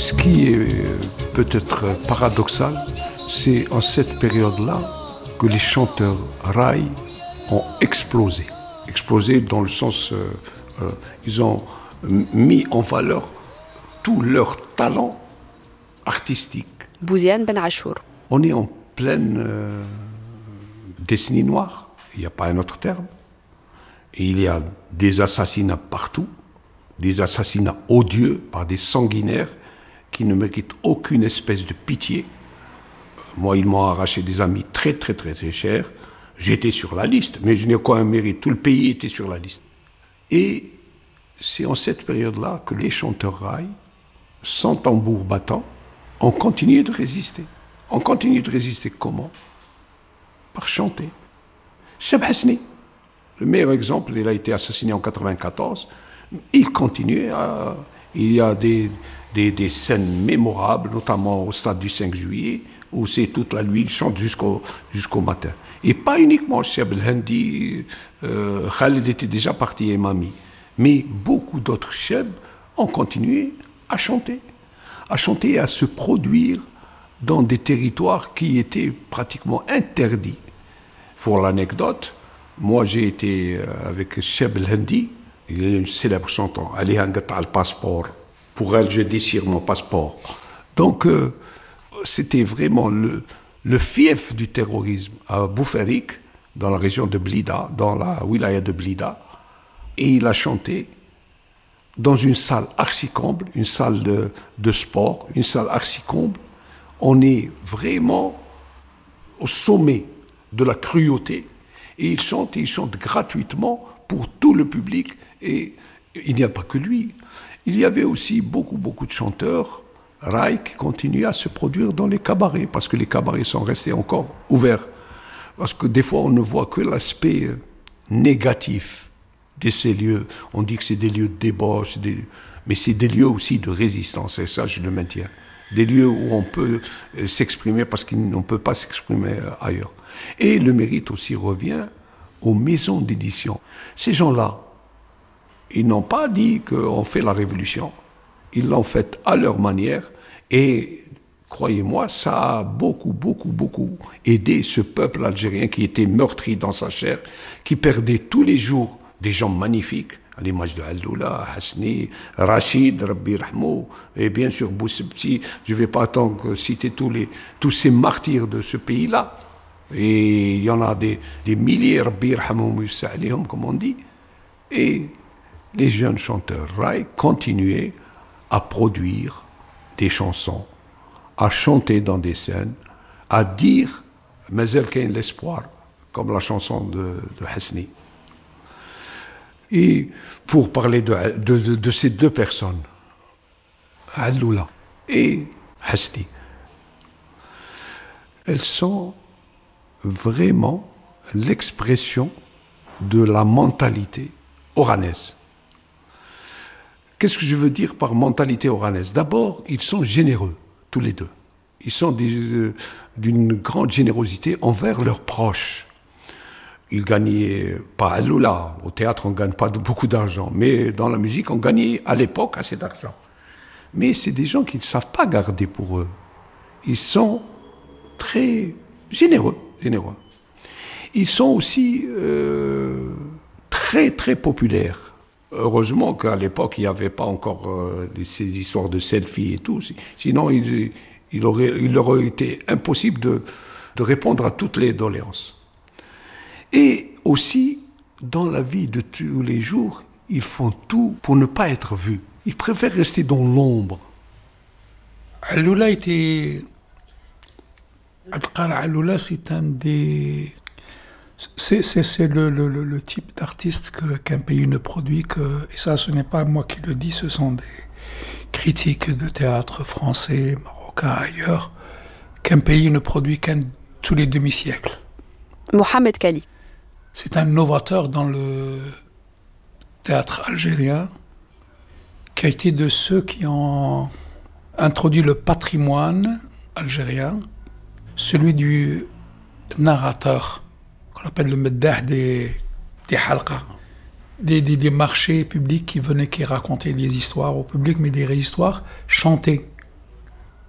Ce qui est peut-être paradoxal, c'est en cette période-là que les chanteurs raï ont explosé. Explosé dans le sens, ils ont mis en valeur tout leur talent artistique. Bouziane Ben Achour. On est en pleine décennie noire, il n'y a pas un autre terme. Et il y a des assassinats partout, des assassinats odieux par des sanguinaires qui ne méritent aucune espèce de pitié. Moi, ils m'ont arraché des amis très, très, très, très chers. J'étais sur la liste, mais je n'ai aucun mérite. Tout le pays était sur la liste. Et c'est en cette période-là que les chanteurs raï, sans tambour battant, ont continué de résister. On continue de résister comment? Par chanter. Cheb Hasni, le meilleur exemple, il a été assassiné en 1994. Il continue à... Il y a des scènes mémorables, notamment au stade du 5 juillet, où c'est toute la nuit, il chante jusqu'au matin. Et pas uniquement Cheb El-Hendi, Khaled était déjà parti et Mami, mais beaucoup d'autres Cheb ont continué à chanter et à se produire dans des territoires qui étaient pratiquement interdits. Pour l'anecdote, moi j'ai été avec Cheb El-Hendi, il est une célèbre chanteuse, Ali Hangata al passeport. Pour elle, je déchire mon passeport. Donc, c'était vraiment le fief du terrorisme à Boufarik, dans la région de Blida, dans la wilaya de Blida. Et il a chanté dans une salle archi-comble, une salle de sport, une salle archi-comble. On est vraiment au sommet de la cruauté. Et il chante gratuitement pour tout le public. Et il n'y a pas que lui. Il y avait aussi beaucoup de chanteurs raï qui continuaient à se produire dans les cabarets, parce que les cabarets sont restés encore ouverts. Parce que des fois, on ne voit que l'aspect négatif de ces lieux. On dit que c'est des lieux de débauche, mais c'est des lieux aussi de résistance, et ça, je le maintiens. Des lieux où on peut s'exprimer parce qu'on ne peut pas s'exprimer ailleurs. Et le mérite aussi revient aux maisons d'édition. Ces gens-là, ils n'ont pas dit qu'on fait la révolution. Ils l'ont faite à leur manière. Et croyez-moi, ça a beaucoup aidé ce peuple algérien qui était meurtri dans sa chair, qui perdait tous les jours des gens magnifiques, à l'image de Alloula, Hasni, Rachid, Rabbi Rahmou, et bien sûr Boussebti. Je ne vais pas attendre citer tous ces martyrs de ce pays-là. Et il y en a des milliers, Rabbi Rahmou, comme on dit. Et les jeunes chanteurs raï continuaient à produire des chansons, à chanter dans des scènes, à dire « Mazel Kain l'espoir », comme la chanson de Hasni. Et pour parler de ces deux personnes, Alloula et Hasni, elles sont vraiment l'expression de la mentalité oranaise. Qu'est-ce que je veux dire par mentalité oranaise? D'abord, ils sont généreux, tous les deux. Ils sont d'une grande générosité envers leurs proches. Ils gagnaient, pas à Lula, au théâtre on ne gagne pas beaucoup d'argent, mais dans la musique on gagnait à l'époque assez d'argent. Mais c'est des gens qui ne savent pas garder pour eux. Ils sont très généreux. Ils sont aussi très populaires. Heureusement qu'à l'époque, il n'y avait pas encore ces histoires de selfies et tout. Sinon, il leur aurait été impossible de répondre à toutes les doléances. Et aussi, dans la vie de tous les jours, ils font tout pour ne pas être vus. Ils préfèrent rester dans l'ombre. Alloula était... Abdelkader Alloula, c'est un des... C'est le type d'artiste qu'un pays ne produit et ça, ce n'est pas moi qui le dis, ce sont des critiques de théâtre français, marocain, ailleurs, qu'un pays ne produit qu'un tous les demi-siècles. Mohamed Kali. C'est un novateur dans le théâtre algérien qui a été de ceux qui ont introduit le patrimoine algérien, celui du narrateur, qu'on appelle le meddah des halqa, des marchés publics qui racontaient des histoires au public, mais des histoires chantées.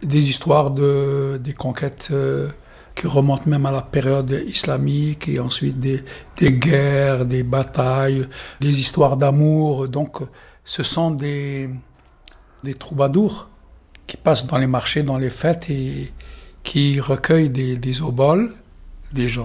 des histoires des conquêtes qui remontent même à la période islamique et ensuite des guerres, des batailles, des histoires d'amour. Donc ce sont des troubadours qui passent dans les marchés, dans les fêtes et qui recueillent des oboles des gens.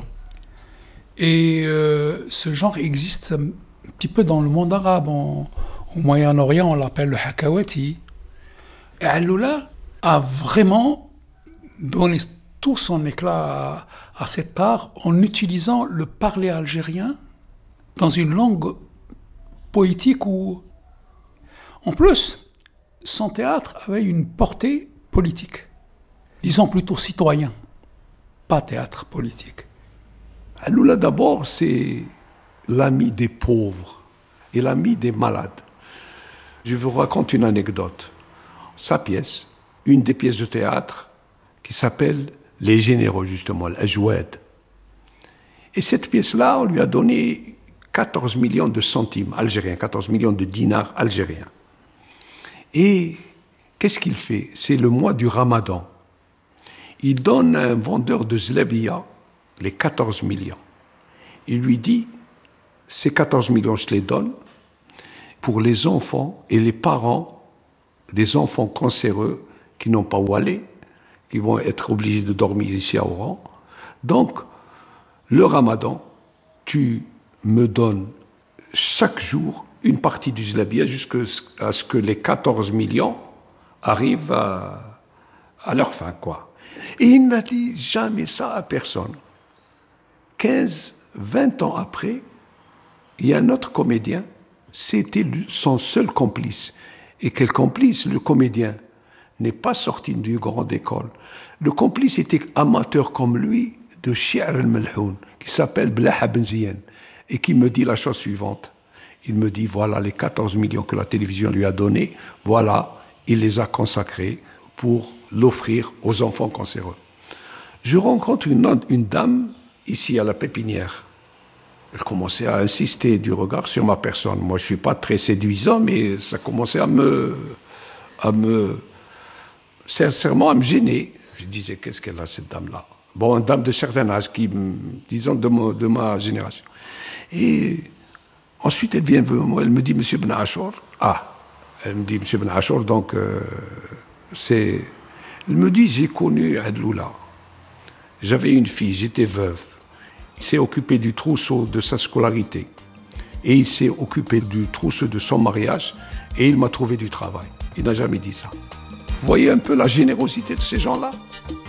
Et ce genre existe un petit peu dans le monde arabe. Au Moyen-Orient, on l'appelle le hakawati. Et Alloula a vraiment donné tout son éclat à cet art en utilisant le parler algérien dans une langue poétique où, en plus, son théâtre avait une portée politique, disons plutôt citoyen, pas théâtre politique. Alloula, d'abord, c'est l'ami des pauvres et l'ami des malades. Je vous raconte une anecdote. Sa pièce, une des pièces de théâtre, qui s'appelle Les Généraux, justement, l'Ajouad. Et cette pièce-là, on lui a donné 14 millions de centimes algériens, 14 millions de dinars algériens. Et qu'est-ce qu'il fait? C'est le mois du Ramadan. Il donne à un vendeur de zlabia les 14 millions. Il lui dit, ces 14 millions, je les donne pour les enfants et les parents des enfants cancéreux qui n'ont pas où aller, qui vont être obligés de dormir ici à Oran. Donc, le Ramadan, tu me donnes chaque jour une partie du zlabia jusqu'à ce que les 14 millions arrivent à leur fin, quoi. Et il n'a dit jamais ça à personne. 15, 20 ans après, il y a un autre comédien, c'était son seul complice. Et quel complice? Le comédien n'est pas sorti d'une grande école. Le complice était amateur comme lui de Shi'r al-Malhoun, qui s'appelle Blaha Benziyen, et qui me dit la chose suivante. Il me dit, voilà les 14 millions que la télévision lui a donnés, voilà, il les a consacrés pour l'offrir aux enfants cancéreux. Je rencontre une dame ici à la Pépinière. Elle commençait à insister du regard sur ma personne. Moi, je ne suis pas très séduisant, mais ça commençait sincèrement, à me gêner. Je disais, qu'est-ce qu'elle a, cette dame-là? Bon, une dame de certain âge, disons, de ma génération. Et ensuite, elle vient vers moi, elle me dit, Monsieur Ben Achour. Elle me dit, Monsieur Ben Achour, donc, elle me dit, j'ai connu Adloula. J'avais une fille, j'étais veuve. Il s'est occupé du trousseau de sa scolarité. Et il s'est occupé du trousseau de son mariage. Et il m'a trouvé du travail. Il n'a jamais dit ça. Vous voyez un peu la générosité de ces gens-là?